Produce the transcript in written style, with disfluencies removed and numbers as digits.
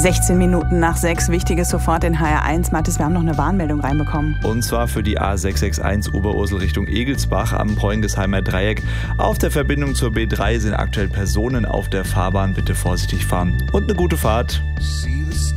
16 Minuten nach 6, Wichtiges sofort in HR1. Mathis, wir haben noch eine Warnmeldung reinbekommen. Und zwar für die A661 Oberursel Richtung Egelsbach am Poingesheimer Dreieck. Auf der Verbindung zur B3 sind aktuell Personen auf der Fahrbahn. Bitte vorsichtig fahren und eine gute Fahrt.